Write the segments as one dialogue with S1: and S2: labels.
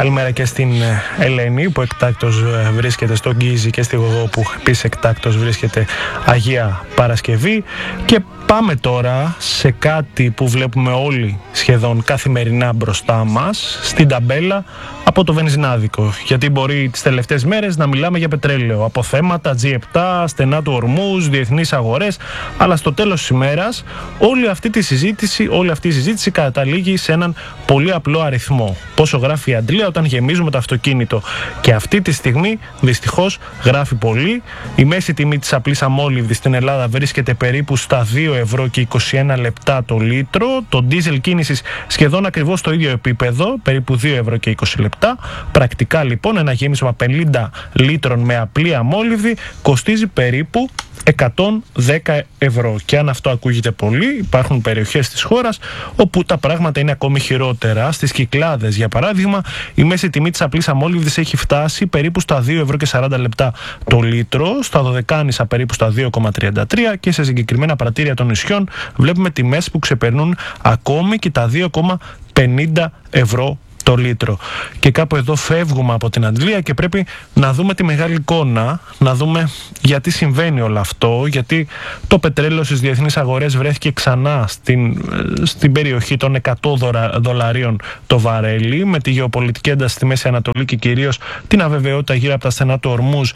S1: Καλημέρα και στην Ελένη που εκτάκτως βρίσκεται στον Γκίζη και στη Γογό που επίσης εκτάκτως βρίσκεται Αγία Παρασκευή. Και πάμε τώρα σε κάτι που βλέπουμε όλοι σχεδόν καθημερινά μπροστά μας στην ταμπέλα από το βενζινάδικο. Γιατί μπορεί τις τελευταίες μέρες να μιλάμε για πετρέλαιο, αποθέματα, G7, στενά του ορμούς, διεθνείς αγορές, αλλά στο τέλος της ημέρας όλη αυτή η συζήτηση καταλήγει σε έναν πολύ απλό αριθμό. Πόσο γράφει η αντλία όταν γεμίζουμε το αυτοκίνητο. Και αυτή τη στιγμή δυστυχώς γράφει πολύ. Η μέση τιμή της απλής αμόλυβδης στην Ελλάδα βρίσκεται περίπου στα 2 ευρώ και 21 λεπτά το λίτρο. Το ντίζελ κίνησης σχεδόν ακριβώς στο ίδιο επίπεδο, περίπου 2 ευρώ και 20 λεπτά. Πρακτικά λοιπόν ένα γέμισμα 50 λίτρων με απλή αμόλυβδη κοστίζει περίπου 110 ευρώ. Και αν αυτό ακούγεται πολύ, υπάρχουν περιοχές της χώρας όπου τα πράγματα είναι ακόμη χειρότερα. Στις Κυκλάδες, για παράδειγμα, η μέση τιμή της απλής αμόλυβδης έχει φτάσει περίπου στα 2 ευρώ και 40 λεπτά το λίτρο, στα Δωδεκάνησα περίπου στα 2,33 και σε συγκεκριμένα πρατήρια των νησιών βλέπουμε τιμές που ξεπερνούν ακόμη και τα 2,50 ευρώ το λίτρο. Και κάπου εδώ φεύγουμε από την αντλία και πρέπει να δούμε τη μεγάλη εικόνα, να δούμε γιατί συμβαίνει όλο αυτό, γιατί το πετρέλαιο στις διεθνείς αγορές βρέθηκε ξανά στην περιοχή των 100 δολαρίων το βαρέλι, με τη γεωπολιτική ένταση στη Μέση Ανατολή και κυρίως την αβεβαιότητα γύρω από τα στενά του ορμούς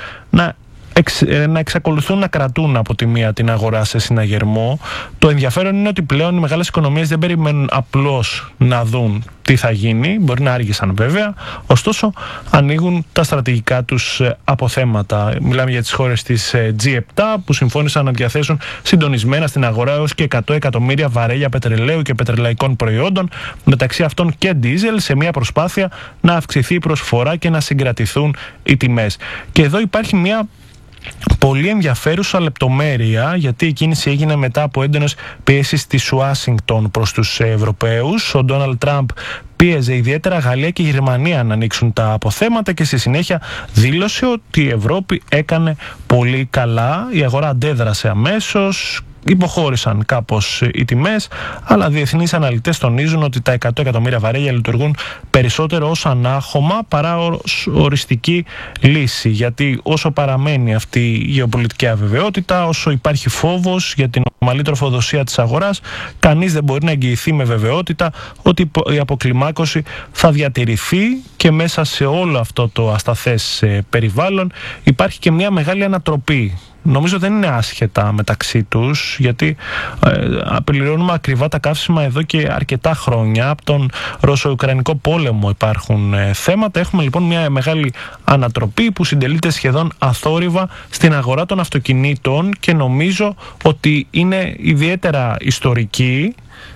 S1: να εξακολουθούν να κρατούν από τη μία την αγορά σε συναγερμό. Το ενδιαφέρον είναι ότι πλέον οι μεγάλες οικονομίες δεν περιμένουν απλώς να δουν τι θα γίνει, μπορεί να άργησαν βέβαια, ωστόσο ανοίγουν τα στρατηγικά τους αποθέματα. Μιλάμε για τις χώρες της G7 που συμφώνησαν να διαθέσουν συντονισμένα στην αγορά έως και 100 εκατομμύρια βαρέλια πετρελαίου και πετρελαϊκών προϊόντων, μεταξύ αυτών και ντίζελ, σε μια προσπάθεια να αυξηθεί η προσφορά και να συγκρατηθούν οι τιμές. Και εδώ υπάρχει μια πολύ ενδιαφέρουσα λεπτομέρεια, γιατί η κίνηση έγινε μετά από έντονες πιέσεις της Ουάσιγκτον προς τους Ευρωπαίους. Ο Ντόναλντ Τραμπ πίεζε ιδιαίτερα Γαλλία και Γερμανία να ανοίξουν τα αποθέματα και στη συνέχεια δήλωσε ότι η Ευρώπη έκανε πολύ καλά. Η αγορά αντέδρασε αμέσως, υποχώρησαν κάπως οι τιμές, αλλά διεθνείς αναλυτές τονίζουν ότι τα 100 εκατομμύρια βαρέλια λειτουργούν περισσότερο ως ανάχωμα παρά ως οριστική λύση. Γιατί όσο παραμένει αυτή η γεωπολιτική αβεβαιότητα, όσο υπάρχει φόβος για την ομαλή τροφοδοσία της αγοράς, κανείς δεν μπορεί να εγγυηθεί με βεβαιότητα ότι η αποκλιμάκωση θα διατηρηθεί, και μέσα σε όλο αυτό το ασταθές περιβάλλον υπάρχει και μια μεγάλη ανατροπή. Νομίζω δεν είναι άσχετα μεταξύ τους, γιατί πληρώνουμε ακριβά τα καύσιμα εδώ και αρκετά χρόνια. Από τον Ρωσο-Ουκρανικό πόλεμο υπάρχουν θέματα. Έχουμε λοιπόν μια μεγάλη ανατροπή που συντελείται σχεδόν αθόρυβα στην αγορά των αυτοκινήτων και νομίζω ότι είναι ιδιαίτερα ιστορική